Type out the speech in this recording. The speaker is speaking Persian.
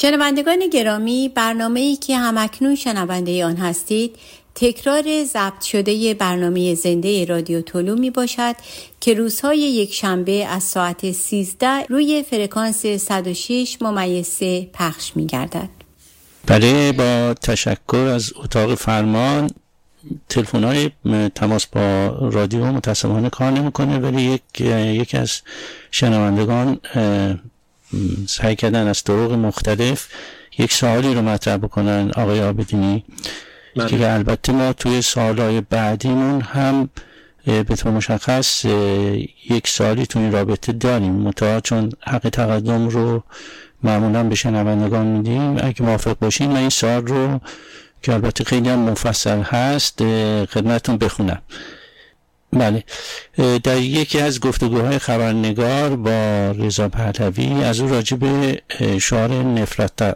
شنوندگان گرامی، برنامه‌ای که همکنون شنونده آن هستید تکرار ضبط شده برنامه زنده رادیو طلوع می باشد که روزهای یک شنبه از ساعت 13 روی فرکانس 106.3 پخش می گردد. بله، با تشکر از اتاق فرمان. تلفن‌های تماس با رادیو متأسفانه کار نمی‌کنه، ولی یکی از شنوندگان سعی کردن از طرق مختلف یک سوالی رو مطرح بکنن آقای عابدینی که البته ما توی سوالای بعدیمون هم به طور مشخص یک سوالی توی این رابطه داریم، منتها چون حق تقدم رو معمولا به شنوندگان میدیم، اگه موافق باشین من این سوال رو که البته خیلی هم مفصل هست خدمتتون بخونم. بله، در یکی از گفتگوهای خبرنگار با رضا پهلوی از او راجع به شعار